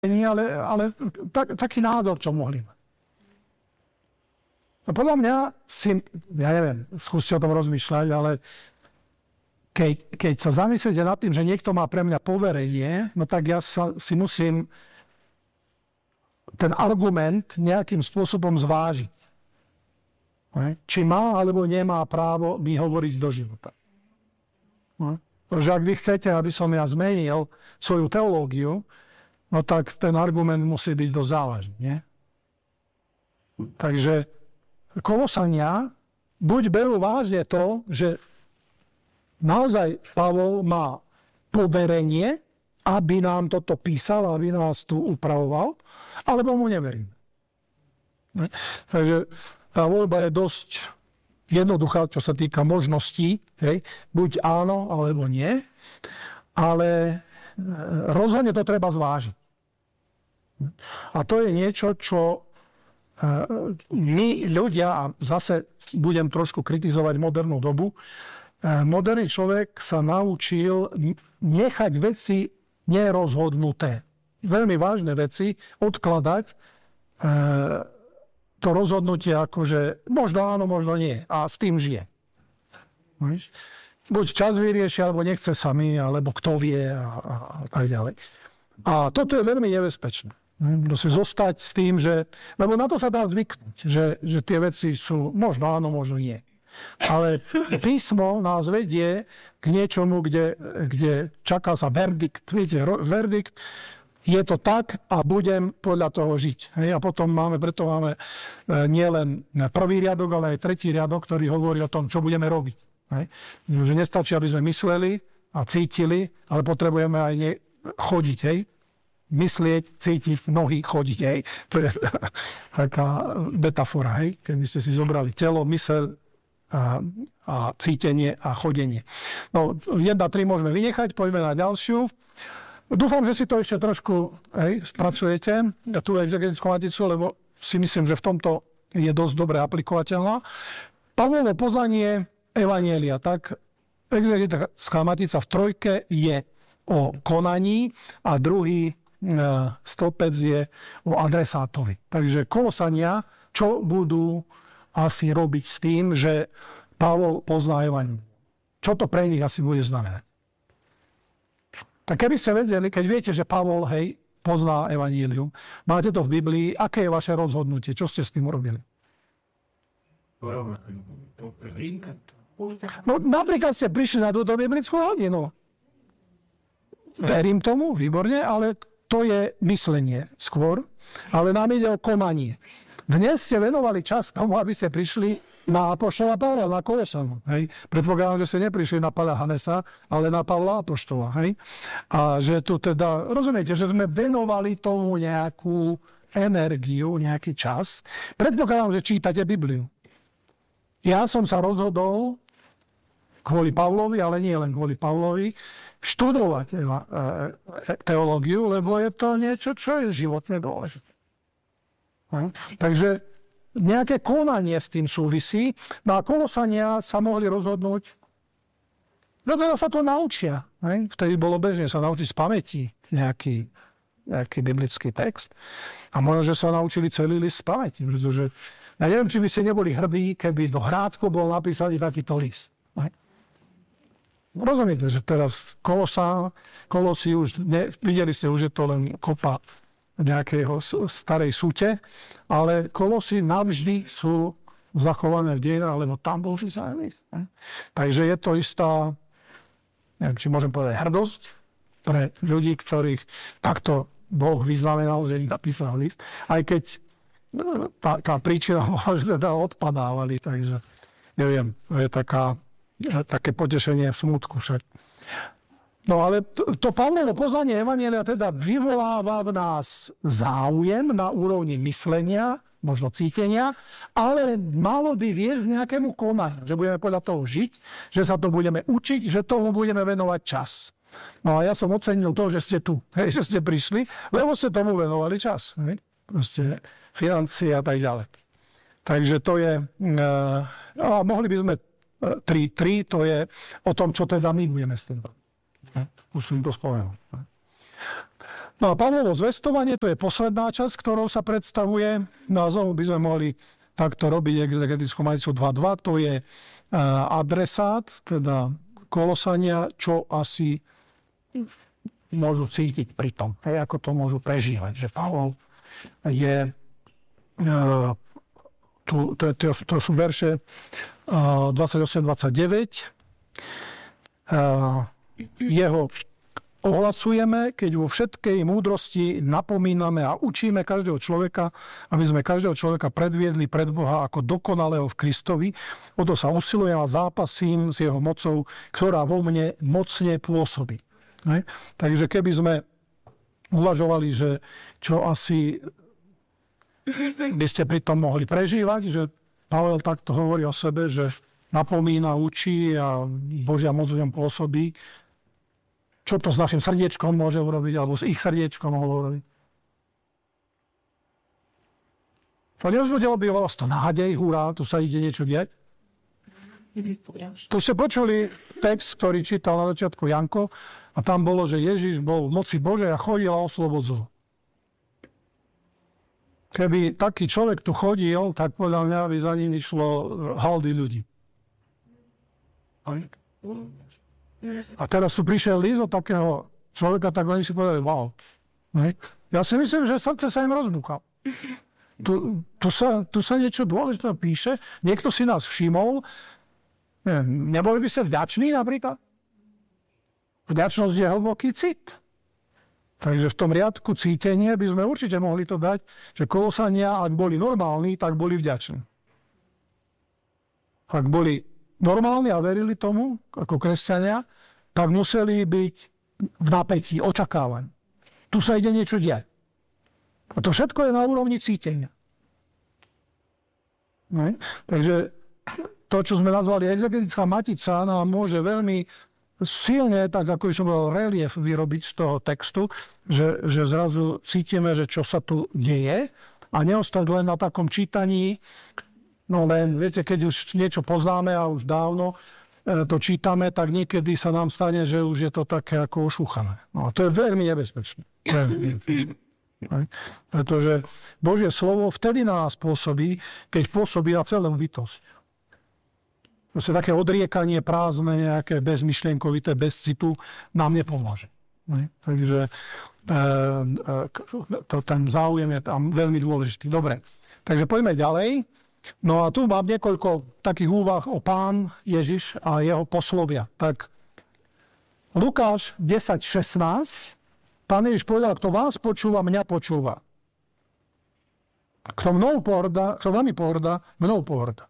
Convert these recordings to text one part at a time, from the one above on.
ale taký nádor, čo mohli mať. A podľa mňa ja neviem, skúste o tom rozmýšľať, ale keď sa zamyslíte nad tým, že niekto má pre mňa poverenie, no tak ja si musím ten argument nejakým spôsobom zvážiť. Či má alebo nemá právo mi hovoriť do života. Protože ak vy chcete, aby som ja zmenil svoju teológiu, no tak ten argument musí byť dosť závažný. Nie? Takže Kolosania buď berú vážne to, že naozaj Pavol má poverenie, aby nám toto písal, aby nás tu upravoval, alebo mu neveríme. Takže tá voľba je dosť jednoduchá, čo sa týka možností. Hej? Buď áno, alebo nie. Ale rozhodne to treba zvážiť. A to je niečo, čo my ľudia, a zase budem trošku kritizovať modernú dobu, moderný človek sa naučil nechať veci nerozhodnuté. Veľmi vážne veci odkladať to rozhodnutie akože možno áno, možno nie. A s tým žije. Buď čas vyrieši, alebo nechce sami, alebo kto vie a tak ďalej. A toto je veľmi nebezpečné. Musí zostať s tým, že... Lebo na to sa dá zvyknúť, že tie veci sú možno áno, možno nie. Ale písmo nás vedie k niečomu, kde čaká sa verdikt. Viete, verdikt je to tak a budem podľa toho žiť. Hej? A potom preto máme nielen prvý riadok, ale aj tretí riadok, ktorý hovorí o tom, čo budeme robiť. Hej? Že nestačí, aby sme mysleli a cítili, ale potrebujeme aj chodiť. Hej? Myslieť, cítiť, nohy, chodiť. Hej? To je taká metafora. Hej? Keby ste si zobrali telo, myseľ a cítenie a chodenie. No, 1, 3 môžeme vynechať, poďme na ďalšiu. Dúfam, že si to ešte trošku spracujete, tú exegetickú maticu, lebo si myslím, že v tomto je dosť dobre aplikovateľná. Pavlovo poznanie evanjelia, tak exegetická matica v trojke je o konaní a druhý stĺpec je o adresátovi. Takže Kolosania, čo budú asi robiť s tým, že Pavol pozná evanjelium? Čo to pre nich asi bude znamenať? Tak keby ste vedeli, keď viete, že Pavol, pozná evanjelium, máte to v Biblii, aké je vaše rozhodnutie? Čo ste s tým urobili? No, napríklad ste prišli na túto biblickú hodinu. Verím tomu, výborne, ale to je myslenie skôr, ale nám ide o konanie. Dnes ste venovali čas tomu, aby ste prišli na apoštola Pavla, na Kolosanu. Predpokladám, že ste neprišli na Pavla Hanesa, ale na Pavla apoštola. A že tu teda, rozumiete, že sme venovali tomu nejakú energiu, nejaký čas. Predpokladám, že čítate Bibliu. Ja som sa rozhodol kvôli Pavlovi, ale nie len kvôli Pavlovi, študovať teológiu, lebo je to niečo, čo je životne dôležité. Takže nejaké konanie s tým súvisí. No a Kolosania sa mohli rozhodnúť, no teda sa to naučia. Vtedy bolo bežne sa naučiť z pamäti nejaký biblický text. A možno, že sa naučili celý list z pamäti. Pretože ja neviem, či by ste neboli hrdí, keby do Hrádku bol napísaný takýto list. Rozumiete, že teraz Kolosy už, videli ste už, že to len kopa nejakého starej súte, ale Kolosy navždy sú zachované v dejinách, lebo tam bol písaný. Takže je to istá, neviem, či môžem povedať, hrdosť pre ľudí, ktorých takto Boh vyznamenal, že im napísal list, aj keď tá príčina bola, že teda odpadávali, takže neviem, je také potešenie v smutku však. No ale to Pavlovo poznanie evanjelia teda vyvoláva v nás záujem na úrovni myslenia, možno cítenia, ale malo by viesť k nejakému konaniu, že budeme podľa toho žiť, že sa to budeme učiť, že tomu budeme venovať čas. No a ja som ocenil to, že ste tu, že ste prišli, lebo ste tomu venovali čas. Proste financie a tak ďalej. Takže to je... A mohli by sme 3, to je o tom, čo teda my budeme s tým. Musím to spomenúť. No a Pavlovo zvestovanie, to je posledná časť, ktorou sa predstavuje. Názov by sme mohli takto robiť exegetickou matricou 2.2. To je adresát, teda Kolosania, čo asi môžu cítiť pri tom. Ako to môžu prežívať. Že Pavol je... To sú verše 28-29. Jeho ohlasujeme, keď vo všetkej múdrosti napomíname a učíme každého človeka, aby sme každého človeka predviedli pred Boha ako dokonalého v Kristovi. O to sa usilujem a zápasím s jeho mocou, ktorá vo mne mocne pôsobí. Takže keby sme uvažovali, že čo asi by ste pri tom mohli prežívať, že Pavel takto hovorí o sebe, že napomína, učí a Božia moc v ňom pôsobí. Čo to s našim srdiečkom môže urobiť, alebo s ich srdiečkom mohlo urobiť? To nezvodilo by vás to nádej, hurá, tu sa ide niečo diať. Tu ste počuli text, ktorý čítal na začiatku Janko, a tam bolo, že Ježiš bol v moci Božej a chodil a oslobodzoval. Keby taký človek tu chodil, tak podľa mňa by za ním išlo haldy ľudí. A teraz tu prišiel list od takého človeka, tak oni si povedali, wow. Ja si myslím, že srdce sa im roznúka. Tu sa niečo dôležité píše, niekto si nás všimol. Neboli by ste vďační napríklad? Vďačnosť je hlboký cit. Takže v tom riadku cítenie by sme určite mohli to dať, že Kolosania, ak boli normálni, tak boli vďační. Ak boli normálni a verili tomu, ako kresťania, tak museli byť v napätí, očakávaní. Tu sa ide niečo diať. A to všetko je na úrovni cítenia. Takže to, čo sme nazvali exegetická matica, nám môže veľmi silne, tak ako som bol relief vyrobiť z toho textu, že zrazu cítime, že čo sa tu deje a neostať len na takom čítaní, no len, viete, keď už niečo poznáme a už dávno to čítame, tak niekedy sa nám stane, že už je to také ako ošúchané. No a to je veľmi nebezpečné. Pretože Božie slovo vtedy na nás pôsobí, keď pôsobí na celú bytosť. Proste také odriekanie prázdne, nejaké bezmyšlienkovité, bez citu nám nepomôže. Takže ten záujem je tam veľmi dôležitý. Dobre, takže poďme ďalej. No a tu mám niekoľko takých úvah o Pán Ježiš a jeho poslovia. Tak Lukáš 10.16. Pán Ježiš povedal, kto vás počúva, mňa počúva. Kto vami pohorda, mnou pohorda.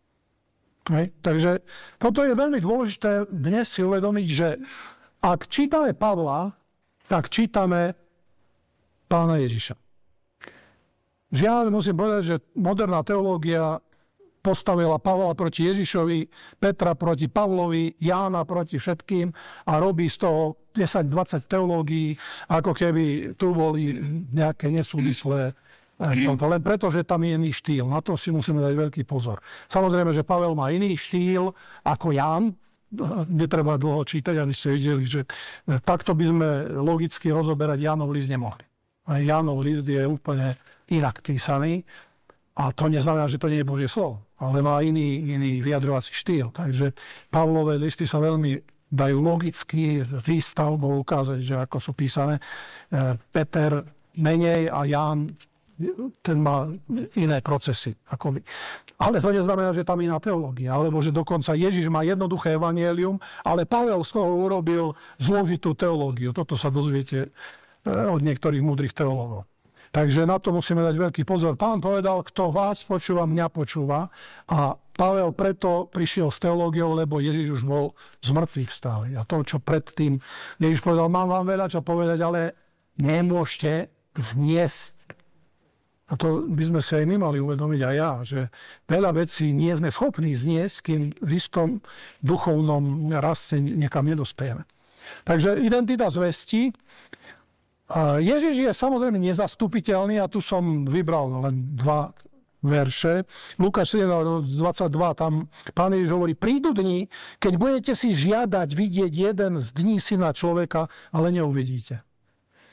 Takže toto je veľmi dôležité dnes si uvedomiť, že ak čítame Pavla, tak čítame Pána Ježiša. Žiaľ, musím povedať, že moderná teológia postavila Pavla proti Ježišovi, Petra proti Pavlovi, Jána proti všetkým a robí z toho 10-20 teológií, ako keby tu boli nejaké nesúvislé. Len preto, že tam je iný štýl. Na to si musíme dať veľký pozor. Samozrejme, že Pavel má iný štýl ako Ján. Netreba dlho čítať, aby ste videli, že takto by sme logicky rozoberať Jánov list nemohli. Jánov list je úplne inak písaný a to neznamená, že to nie je Božie slovo, ale má iný vyjadrovací štýl. Takže Pavlové listy sa veľmi dajú logicky výstavbou ukázať, že ako sú písané. Peter menej a Ján ten má iné procesy. Ale to neznamená, že tam iná teológia, alebo že dokonca Ježiš má jednoduché evanjelium, ale Pavel z toho urobil zložitú teológiu. Toto sa dozviete od niektorých múdrych teológov. Takže na to musíme dať veľký pozor. Pán povedal, kto vás počúva, mňa počúva. A Pavel preto prišiel s teológiou, lebo Ježiš už bol z mŕtvych vstal. A to, čo predtým Ježiš povedal, mám vám veľa čo povedať, ale nemôžete zniesť. A to by sme si aj my mali uvedomiť aj ja, že veľa vecí nie sme schopní zniesť, kým v istom duchovnom raste niekam nedospejeme. Takže identita zvesti. Ježiš je samozrejme nezastupiteľný a tu som vybral len 2 verše. Lukáš 7:22, tam Pán Ježiš hovorí, prídu dni, keď budete si žiadať vidieť jeden z dní Syna človeka, ale neuvidíte.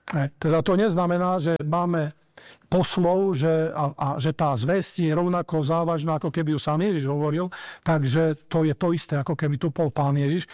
Teda to neznamená, že máme poslov, že tá zvesť je rovnako závažná, ako keby ju sám Ježiš hovoril, takže to je to isté, ako keby tu bol Pán Ježiš.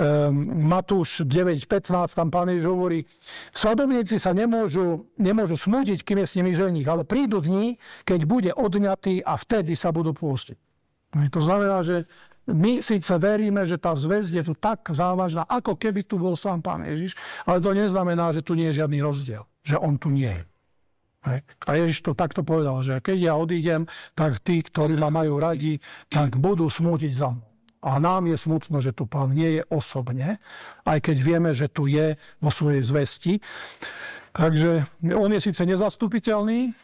Matúš 9.15, tam Pán Ježiš hovorí, svadobníci sa nemôžu smútiť, kým je s nimi ženích, ale prídu dni, keď bude odňatý a vtedy sa budú pôstiť. To znamená, že my síce veríme, že tá zväzť je tu tak závažná, ako keby tu bol sám Pán Ježiš, ale to neznamená, že tu nie je žiadny rozdiel, že on tu nie je. A Ježiš to takto povedal, že keď ja odídem, tak tí, ktorí ma majú radi, tak budú smútiť za mnou. A nám je smutno, že tu Pán nie je osobne, aj keď vieme, že tu je vo svojej zvesti. Takže on je síce nezastupiteľný,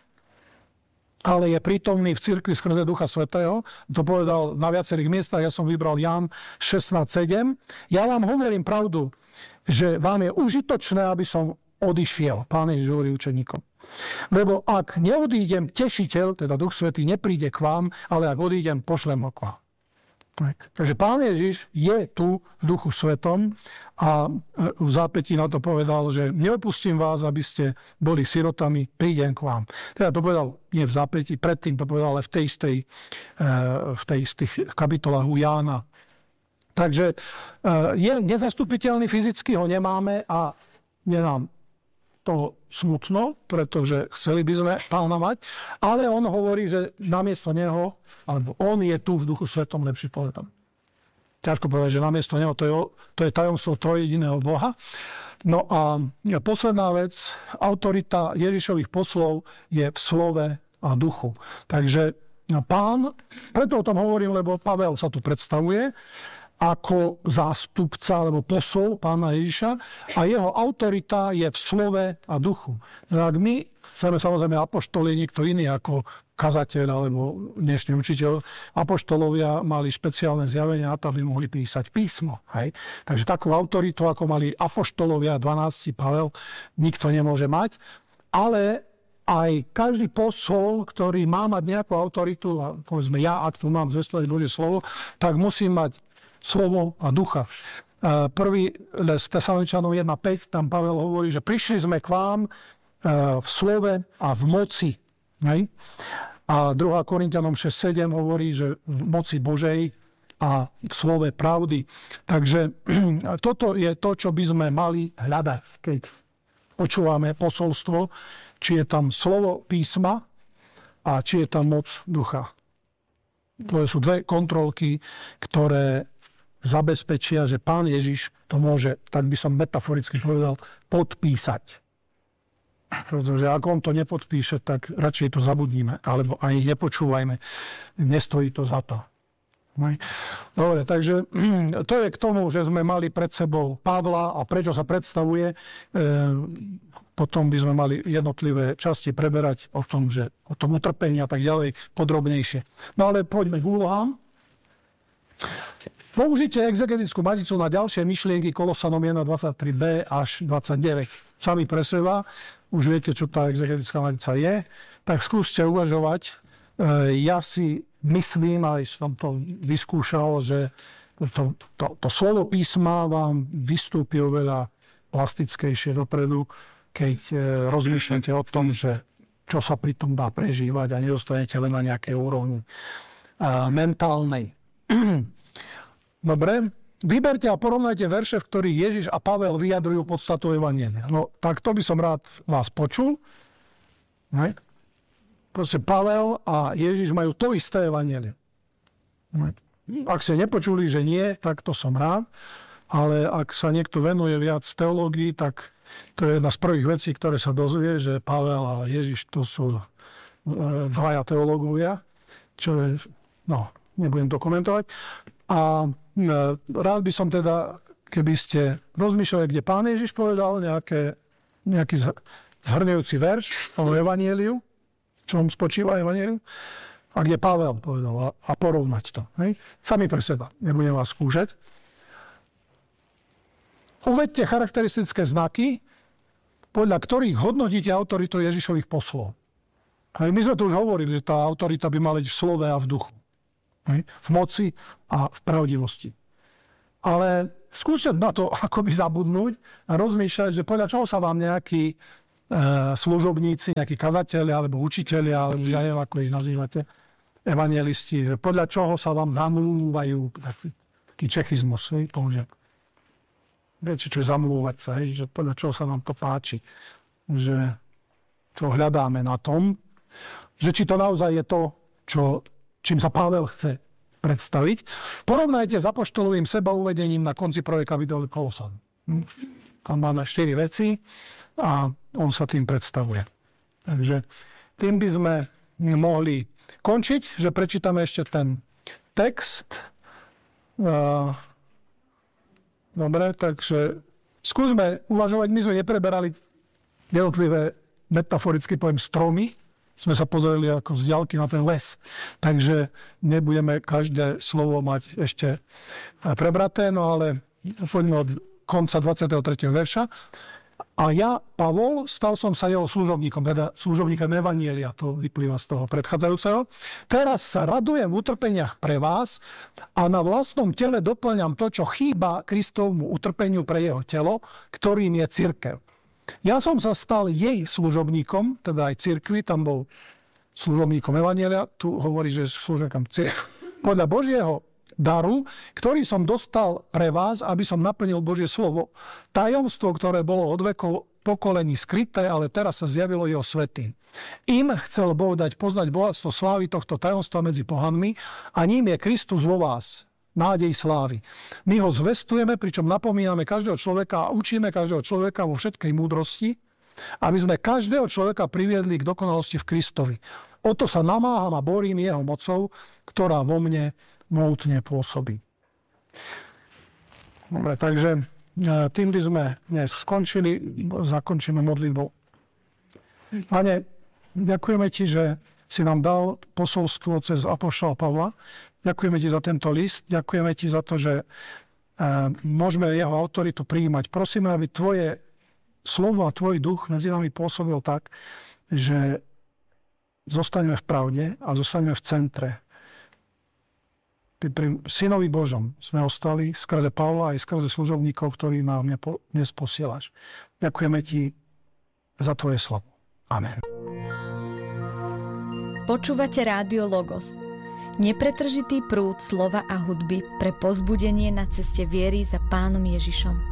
ale je prítomný v cirkvi skrze Ducha Svätého. To povedal na viacerých miestach, ja som vybral Ján 16.7. Ja vám hovorím pravdu, že vám je užitočné, aby som odišiel. Pán Ježiš hovorí učeníkom. Lebo ak neodídem, tešiteľ, teda Duch Svätý, nepríde k vám, ale ak odídem, pošlem ho k vám. Takže Pán Ježiš je tu v Duchu Svätom a v zápätí na to povedal, že neopustím vás, aby ste boli sirotami, prídem k vám. Teda to povedal nie v zápätí, predtým to povedal ale v tej istých kapitolách u Jána. Takže je nezastupiteľný, fyzicky ho nemáme a je nám to smutno, pretože chceli by sme Pána mať, ale on hovorí, že namiesto neho, alebo on je tu v Duchu Svätom, lepšie povedom. Ťažko povedať, že namiesto neho to je tajomstvo trojjediného Boha. No a posledná vec, autorita Ježišových poslov je v slove a duchu. Takže Pán, preto o tom hovorím, lebo Pavel sa tu predstavuje ako zástupca alebo posol Pána Ježiša a jeho autorita je v slove a duchu. Ak my chceme samozrejme apoštoli, niekto iný ako kazateľ alebo dnešný učiteľ, apoštolovia mali špeciálne zjavenia na to, aby mohli písať písmo. Hej? Takže takú autoritu, ako mali apoštolovia 12, Pavel, nikto nemôže mať, ale aj každý posol, ktorý má mať nejakú autoritu, a povedzme ja, ak tu mám zvestovať Božie slovo, tak musím mať slovo a ducha. Prvý list Tesaloničanom 1.5, tam Pavel hovorí, že prišli sme k vám v slove a v moci. Hej? A 2. Korinťanom 6.7 hovorí, že v moci Božej a v slove pravdy. Takže toto je to, čo by sme mali hľadať, keď počúvame posolstvo, či je tam slovo písma a či je tam moc ducha. To sú dve kontrolky, ktoré zabezpečia, že Pán Ježiš to môže, tak by som metaforicky povedal, podpísať. Pretože ak on to nepodpíše, tak radšej to zabudníme, alebo ani nepočúvajme. Nestojí to za to. Dobre, takže to je k tomu, že sme mali pred sebou Pavla a prečo sa predstavuje. Potom by sme mali jednotlivé časti preberať o tom utrpení a tak ďalej podrobnejšie. No ale poďme k úlohám. Použite exegetickú maticu na ďalšie myšlienky Kolosanom 1.23b až 29. Sami pre seba, už viete, čo tá exegetická matica je, tak skúste uvažovať. Ja si myslím, aj som to vyskúšal, že to slovo písma vám vystúpi oveľa plastickejšie dopredu, keď rozmýšľate o tom, že čo sa pri tom dá prežívať a nedostanete len na nejaké úrovni mentálnej. Dobre, vyberte a porovnajte verše, v ktorých Ježiš a Pavel vyjadrujú podstatu evanjelia. No, tak to by som rád vás počul. Ne? Proste Pavel a Ježiš majú to isté evanjelie. Ak ste nepočuli, že nie, tak to som rád. Ale ak sa niekto venuje viac teológii, tak to je jedna z prvých vecí, ktoré sa dozvie, že Pavel a Ježiš to sú dvaja teológovia, čo je, no, nebudem to komentovať. A rád by som teda, keby ste rozmýšľali, kde Pán Ježiš povedal nejaký zhrňujúci verš o evanjeliu, čom spočíva evanjeliu, a kde Pavel povedal a porovnať to. Hej? Sami pre seba, nebudem vás skúšať. Uvedte charakteristické znaky, podľa ktorých hodnotíte autoritu Ježišových poslov. Hej? My sme tu už hovorili, že tá autorita by mala byť v slove a v duchu. Hej? V moci a v pravdivosti. Ale skúste na to akoby zabudnúť a rozmýšľať, že podľa čoho sa vám nejakí služobníci, nejakí kazatelia alebo učitelia, alebo ja neviem, ako ich nazývate, evangelisti, podľa čoho sa vám zamlúvajú, taký čechizmus, použijem. Viete, čo je zamlúvať sa, že podľa čoho sa nám to páči, že to hľadáme na tom, že či to naozaj je to, čím sa Pavel chce predstaviť. Porovnajte s apoštolovým sebauvedením na konci prvej kapitoly Kolosan. Tam máme 4 veci a on sa tým predstavuje. Takže tým by sme mohli končiť, že prečítame ešte ten text. Dobre, takže skúsme uvažovať. My sme nepreberali jednotlivé, metaforicky poviem, stromy. Sme sa pozreli ako z diaľky na ten les. Takže nebudeme každé slovo mať ešte prebraté, no ale poďme od konca 23. verša. A ja, Pavol, stal som sa jeho služobníkom, teda služobníkom evanjelia, to vyplýva z toho predchádzajúceho. Teraz sa radujem v utrpeniach pre vás a na vlastnom tele doplňam to, čo chýba Kristovmu utrpeniu pre jeho telo, ktorým je cirkev. Ja som sa stal jej služobníkom, teda aj cirkvi, tam bol služobníkom evanjelia, tu hovorí, že služobníkom cirkvi. Podľa Božieho daru, ktorý som dostal pre vás, aby som naplnil Božie slovo. Tajomstvo, ktoré bolo od vekov pokolení skryté, ale teraz sa zjavilo jeho svätým. Im chcel Boh dať poznať bohatstvo slávy tohto tajomstva medzi pohanmi a ním je Kristus vo vás, nádej slávy. My ho zvestujeme, pričom napomíname každého človeka a učíme každého človeka vo všetkej múdrosti, aby sme každého človeka priviedli k dokonalosti v Kristovi. O to sa namáham a borím jeho mocou, ktorá vo mne mohutne pôsobí. Dobre, takže tým by sme dnes skončili, zakončíme modlitbou. Pane, ďakujeme ti, že si nám dal posolstvo cez apoštola Pavla. Ďakujeme ti za tento list, ďakujeme ti za to, že môžeme jeho autoritu prijímať. Prosíme, aby tvoje slovo a tvoj duch medzi nami pôsobil tak, že zostaneme v pravde a zostaneme v centre. Pri Synovi Božom sme ostali skrze Pavla aj skrze služobníkov, ktorí nám dnes posielaš. Ďakujeme ti za tvoje slovo. Amen. Počúvate Rádio Logos. Nepretržitý prúd slova a hudby pre povzbudenie na ceste viery za Pánom Ježišom.